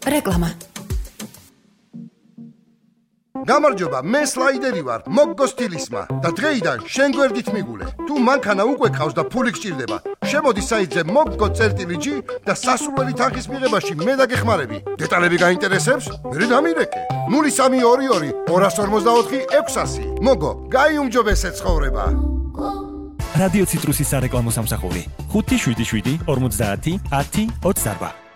რეკლამა. გამარჯობა, მე სლაიდერი ვარ, მოგგო სტილისმა და დღეიდან შენ გვერდით მიგულე. თუ მანქანა უკვე ყავს და ფული გჭირდება, შემოდი საიტზე moggo.g და სასურველი თანხის მიღებაში მე დაგეხმარები. დეტალები გაინტერესებს? მე დამირეკე. 0322 254 600. მოგო, გაიუმჯობესე ცხოვრება. რადიო ციტრუსის სარეკლამო სამსახური 577 50 10 28.